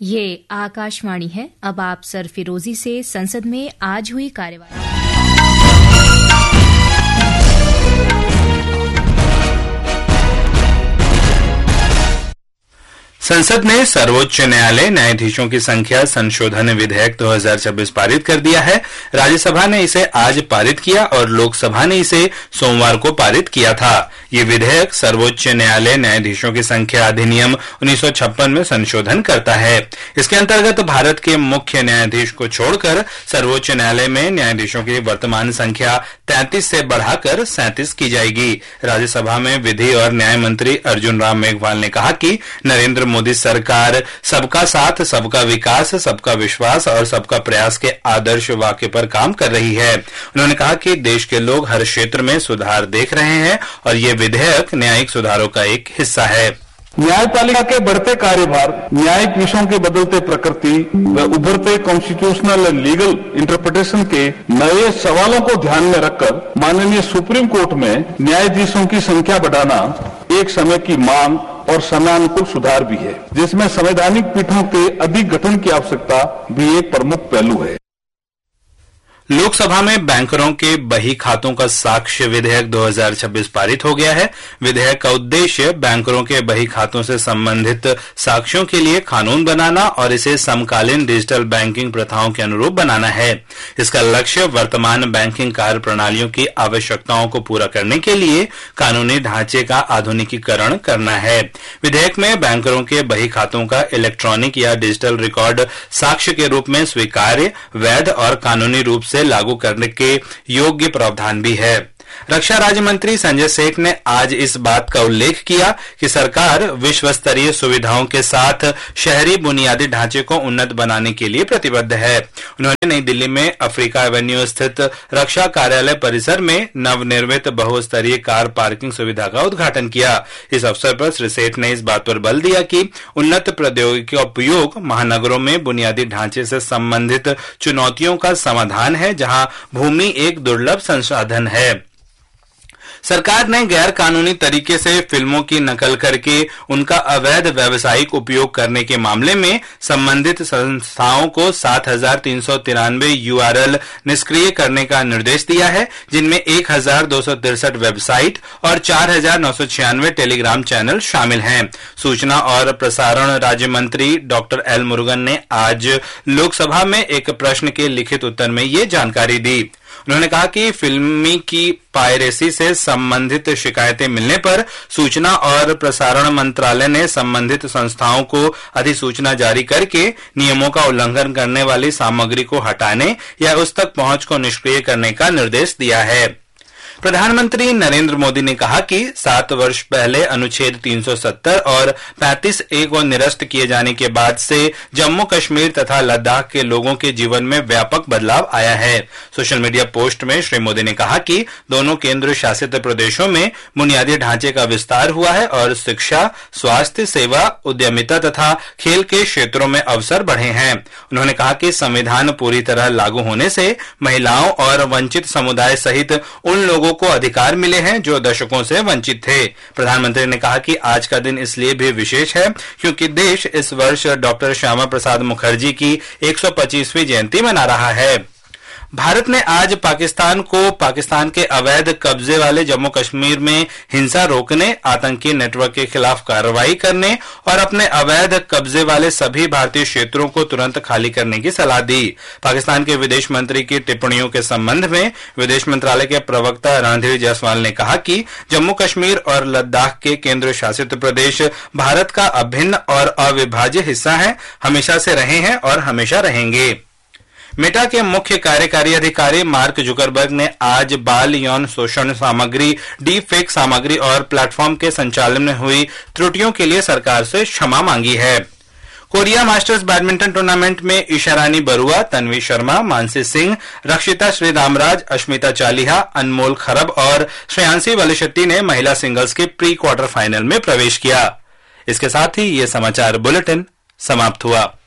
ये आकाशवाणी है। अब आप सरफिरोजी से संसद में आज हुई कार्यवाही। संसद ने सर्वोच्च न्यायालय न्यायाधीशों की संख्या संशोधन विधेयक 2026 पारित कर दिया है। राज्यसभा ने इसे आज पारित किया और लोकसभा ने इसे सोमवार को पारित किया था। ये विधेयक सर्वोच्च न्यायालय न्यायाधीशों की संख्या अधिनियम 1956 में संशोधन करता है। इसके अंतर्गत भारत के मुख्य न्यायाधीश को छोड़कर सर्वोच्च न्यायालय में न्यायाधीशों की वर्तमान संख्या 33 से बढ़ाकर 37 की जाएगी। राज्यसभा में विधि और न्याय मंत्री अर्जुन राम मेघवाल ने कहा कि नरेंद्र मोदी सरकार सबका साथ, सबका विकास, सबका विश्वास और सबका प्रयास के आदर्श वाक्य पर काम कर रही है। उन्होंने कहा कि देश के लोग हर क्षेत्र में सुधार देख रहे हैं और ये विधेयक न्यायिक सुधारों का एक हिस्सा है। न्यायपालिका के बढ़ते कार्यभार, न्यायिक विषयों की बदलते प्रकृति व उभरते कॉन्स्टिट्यूशनल एंड लीगल इंटरप्रिटेशन के नए सवालों को ध्यान में रखकर माननीय सुप्रीम कोर्ट में न्यायाधीशों की संख्या बढ़ाना एक समय की मांग और समयानुकूल सुधार भी है, जिसमें संवैधानिक पीठों के अधिक गठन की आवश्यकता भी एक प्रमुख पहलू है। लोकसभा में बैंकरों के बही खातों का साक्ष्य विधेयक 2026 पारित हो गया है। विधेयक का उद्देश्य बैंकरों के बही खातों से संबंधित साक्ष्यों के लिए कानून बनाना और इसे समकालीन डिजिटल बैंकिंग प्रथाओं के अनुरूप बनाना है। इसका लक्ष्य वर्तमान बैंकिंग कार्य प्रणालियों की आवश्यकताओं को पूरा करने के लिए कानूनी ढांचे का आधुनिकीकरण करना है। विधेयक में बैंकरों के बही खातों का इलेक्ट्रॉनिक या डिजिटल रिकॉर्ड साक्ष्य के रूप में स्वीकार्य, वैध और कानूनी रूप से लागू करने के योग्य प्रावधान भी है। रक्षा राज्य मंत्री संजय सेठ ने आज इस बात का उल्लेख किया कि सरकार विश्व स्तरीय सुविधाओं के साथ शहरी बुनियादी ढांचे को उन्नत बनाने के लिए प्रतिबद्ध है। उन्होंने नई दिल्ली में अफ्रीका एवेन्यू स्थित रक्षा कार्यालय परिसर में नवनिर्मित बहुस्तरीय कार पार्किंग सुविधा का उद्घाटन किया। इस अवसर पर श्री सेठ ने इस बात पर बल दिया कि उन्नत प्रौद्योगिकी का उपयोग महानगरों में बुनियादी ढांचे से संबंधित चुनौतियों का समाधान है, जहां भूमि एक दुर्लभ संसाधन है। सरकार ने गैर कानूनी तरीके से फिल्मों की नकल करके उनका अवैध व्यावसायिक उपयोग करने के मामले में संबंधित संस्थाओं को 7,393 यूआरएल निष्क्रिय करने का निर्देश दिया है, जिनमें 1,263 वेबसाइट और 4,996 टेलीग्राम चैनल शामिल हैं। सूचना और प्रसारण राज्य मंत्री डॉक्टर एल मुरुगन ने आज लोकसभा में एक प्रश्न के लिखित उत्तर में ये जानकारी दी। उन्होंने कहा कि फिल्मी की पायरेसी से संबंधित शिकायतें मिलने पर सूचना और प्रसारण मंत्रालय ने संबंधित संस्थाओं को अधिसूचना जारी करके नियमों का उल्लंघन करने वाली सामग्री को हटाने या उस तक पहुंच को निष्क्रिय करने का निर्देश दिया है। प्रधानमंत्री नरेंद्र मोदी ने कहा कि 7 वर्ष पहले अनुच्छेद 370 और 35A को निरस्त किए जाने के बाद से जम्मू कश्मीर तथा लद्दाख के लोगों के जीवन में व्यापक बदलाव आया है। सोशल मीडिया पोस्ट में श्री मोदी ने कहा कि दोनों केंद्र शासित प्रदेशों में बुनियादी ढांचे का विस्तार हुआ है और शिक्षा, स्वास्थ्य सेवा, उद्यमिता तथा खेल के क्षेत्रों में अवसर बढ़े हैं। उन्होंने कहा कि संविधान पूरी तरह लागू होने से महिलाओं और वंचित समुदाय सहित उन लोगों को अधिकार मिले हैं जो दशकों से वंचित थे। प्रधानमंत्री ने कहा कि आज का दिन इसलिए भी विशेष है क्योंकि देश इस वर्ष डॉक्टर श्यामा प्रसाद मुखर्जी की 125वीं जयंती मना रहा है। भारत ने आज पाकिस्तान के अवैध कब्जे वाले जम्मू कश्मीर में हिंसा रोकने, आतंकी नेटवर्क के खिलाफ कार्रवाई करने और अपने अवैध कब्जे वाले सभी भारतीय क्षेत्रों को तुरंत खाली करने की सलाह दी। पाकिस्तान के विदेश मंत्री की टिप्पणियों के संबंध में विदेश मंत्रालय के प्रवक्ता रणधीर जायसवाल ने कहा कि जम्मू कश्मीर और लद्दाख के केंद्र शासित प्रदेश भारत का अभिन्न और अविभाज्य हिस्सा है, हमेशा से रहे हैं और हमेशा रहेंगे। मेटा के मुख्य कार्यकारी अधिकारी मार्क जुकरबर्ग ने आज बाल यौन शोषण सामग्री, डीप फेक सामग्री और प्लेटफॉर्म के संचालन में हुई त्रुटियों के लिए सरकार से क्षमा मांगी है। कोरिया मास्टर्स बैडमिंटन टूर्नामेंट में ईशा रानी बरुआ, तन्वी शर्मा, मानसी सिंह, रक्षिता श्रीरामराज, अश्मिता चालिहा, अनमोल खरब और श्रेयांशी वलिशेट्टी ने महिला सिंगल्स के प्री क्वार्टर फाइनल में प्रवेश किया। इसके साथ ही ये समाचार बुलेटिन समाप्त हुआ।